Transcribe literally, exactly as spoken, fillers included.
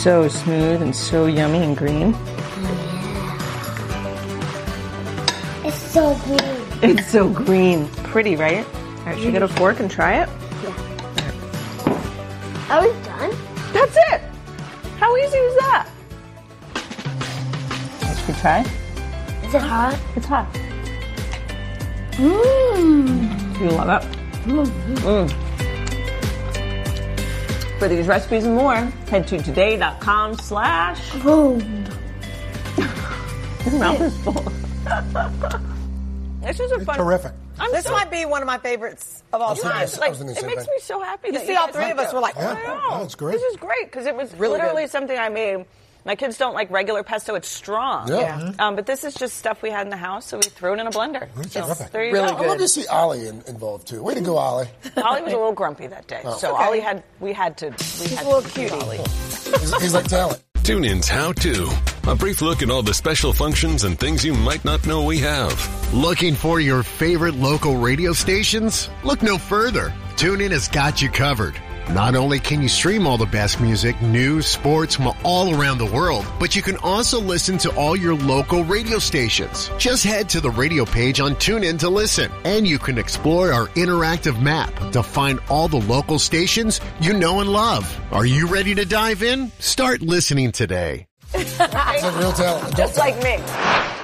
so smooth and so yummy and green. It's so green. It's so green. Pretty, right? All right, should we get a fork and try it? Are we done? That's it. How easy was that? Should we try? Is it hot? It's hot. Mmm. You love it? Mm. For these recipes and more, head to today.com slash... Boom. Your mouth is full. This is a fun... Terrific. I'm This so, might be one of my favorites of all You time. guys- like, I was gonna it say makes that. me so happy. You that see, you all guys three like of us it. were like, Yeah, wow. no, it's great. This is great because it was Really literally good. something I made. My kids don't like regular pesto; it's strong. Yeah. Um, but this is just stuff we had in the house, so we threw it in a blender. It's So terrific. there you Really go. I'd love to see Ollie in, involved too. Way to go, Ollie. Ollie was a little grumpy that day, so Okay. Ollie had we had to. We had a little to cutie. Ollie. He's, he's like talent. TuneIn's How To. A brief look at all the special functions and things you might not know we have. Looking for your favorite local radio stations? Look no further. TuneIn has got you covered. Not only can you stream all the best music, news, sports from all around the world, but you can also listen to all your local radio stations. Just head to the radio page on TuneIn to listen, and you can explore our interactive map to find all the local stations you know and love. Are you ready to dive in? Start listening today. It's like real talent. Just like me.